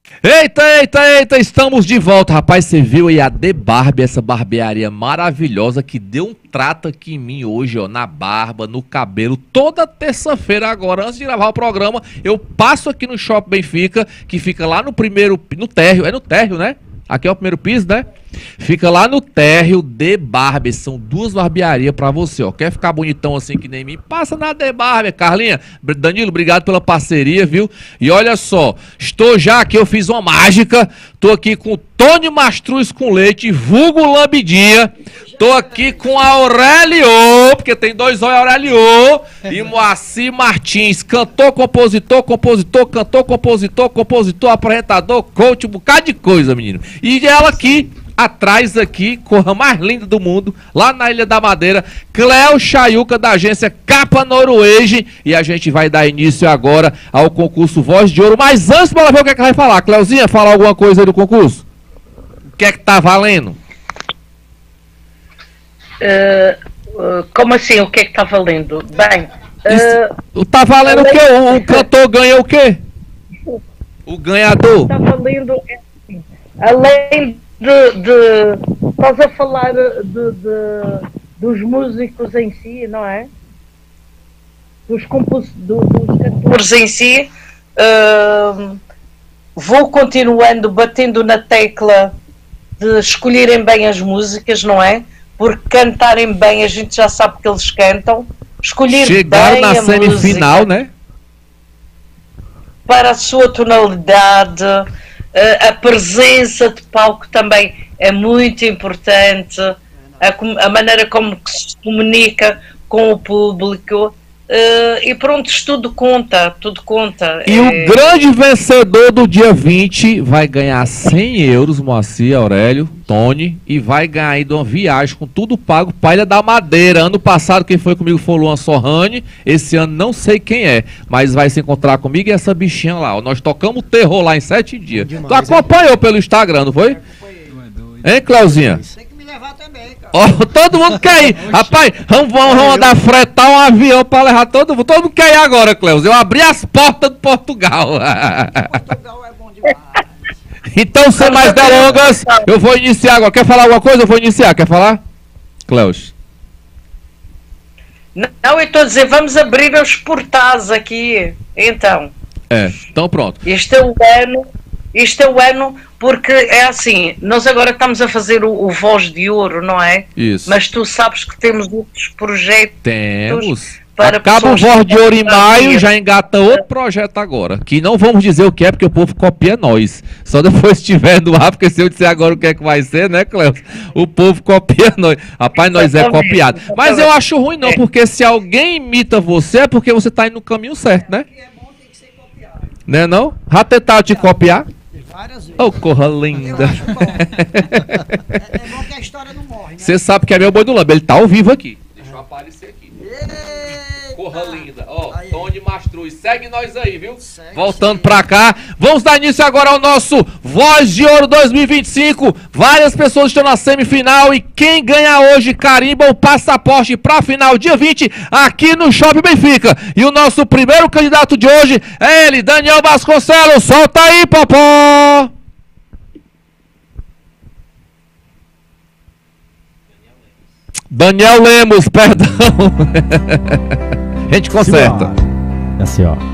Eita, eita, eita, estamos de volta. Rapaz, você viu aí a The Barber, essa barbearia maravilhosa que deu um trato aqui em mim hoje, ó, na barba, no cabelo. Toda terça-feira agora, antes de gravar o programa, eu passo aqui no Shopping Benfica, que fica lá no primeiro, no térreo, é no térreo, né? Aqui é o primeiro piso, né? Fica lá no térreo The Barber. São duas barbearias pra você, ó. Quer ficar bonitão assim que nem mim? Passa na The Barber, Carlinha. Danilo, obrigado pela parceria, viu? E olha só, estou já aqui, eu fiz uma mágica. Tô aqui com o Tony Mastruz com leite, vulgo Lambidinha. Tô aqui com a Aurélio, porque tem dois Aurélio, e Moacir Martins, cantor, compositor, apresentador, coach, um bocado de coisa, menino. E ela aqui, atrás aqui, corra mais linda do mundo, lá na Ilha da Madeira, Cleo Chayuca, da agência Capa Noruege, e a gente vai dar início agora ao concurso Voz de Ouro. Mas antes, bora ver o que é que vai falar. Cleuzinha, fala alguma coisa aí do concurso? O que é que tá valendo? Como assim? O que é que está valendo? Bem, tá valendo o quê? O cantor ganha o quê? O ganhador? Está valendo, assim, além de estás a falar dos músicos em si, não é? Dos cantores em si, vou continuando batendo na tecla de escolherem bem as músicas, não é? Porque cantarem bem, a gente já sabe que eles cantam. Escolher chegaram bem na a semifinal, música, né? para a sua tonalidade, a presença de palco também é muito importante, a maneira como se comunica com o público, e pronto, tudo conta. E o grande vencedor do dia 20 vai ganhar 100 euros, Moacir, Aurélio, Tony, e vai ganhar aí de uma viagem com tudo pago para Ilha da Madeira. Ano passado quem foi comigo foi o Luan Sorrani, esse ano não sei quem é, mas vai se encontrar comigo e essa bichinha lá, ó. Nós tocamos terror lá em 7 dias. Demais, tu acompanhou pelo Instagram, não foi? Hein, Cleuzinha? Tem que me levar também, cara. Oh, todo mundo quer ir. Rapaz, vamos mandar fretar um avião pra levar todo mundo. Todo mundo quer ir agora, Cleuzinha. Eu abri as portas do Portugal. Portugal é bom demais. Então, sem mais delongas, eu vou iniciar agora. Quer falar alguma coisa? Eu vou iniciar. Quer falar? Cleus. Não, eu estou a dizer, vamos abrir os portais aqui. Então pronto. Este é o ano, porque é assim, nós agora estamos a fazer o Voz de Ouro, não é? Isso. Mas tu sabes que temos outros projetos. Temos. Para acaba o Voz de Ouro em maio, já engata outro projeto agora. Que não vamos dizer o que é, porque o povo copia nós. Só depois estiver no ar, porque se eu disser agora o que é que vai ser, né, Cleus? O povo copia nós. Rapaz, nós é copiado. Mas eu acho ruim não, porque se alguém imita você, é porque você tá indo no caminho certo, né? Né não? Já tentaram te copiar? Várias vezes. Oh, corra linda. Eu acho bom. É bom que a história não morre, né? Você sabe que é meu boi do Lambo, ele tá ao vivo aqui. Deixa eu aparecer aqui. Corra linda. Ó, Tony Mastruz, segue nós aí, viu? Voltando pra cá. Vamos dar início agora ao nosso Voz de Ouro 2025. Várias pessoas estão na semifinal e quem ganha hoje carimba o passaporte pra final dia 20 aqui no Shopping Benfica. E o nosso primeiro candidato de hoje é ele, Daniel Vasconcelos. Solta aí, Popó! Daniel Lemos, perdão. A gente conserta. Assim, ó.